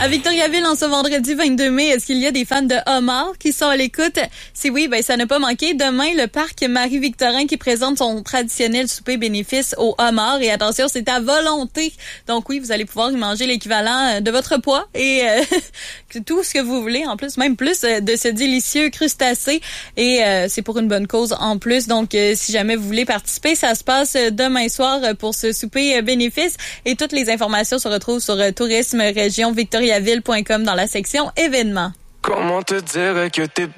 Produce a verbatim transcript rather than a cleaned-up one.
À Victoriaville, en ce vendredi vingt-deux mai, est-ce qu'il y a des fans de homards qui sont à l'écoute? Si oui, ben ça n'a pas manqué. Demain, le parc Marie-Victorin qui présente son traditionnel souper bénéfice au homard. Et attention, c'est à volonté. Donc oui, vous allez pouvoir y manger l'équivalent de votre poids et euh, tout ce que vous voulez. En plus, même plus de ce délicieux crustacé. Et euh, c'est pour une bonne cause en plus. Donc, euh, si jamais vous voulez participer, ça se passe demain soir pour ce souper bénéfice. Et toutes les informations se retrouvent sur tourisme région victoriaville point com dans la section événements. Comment te dire que t'es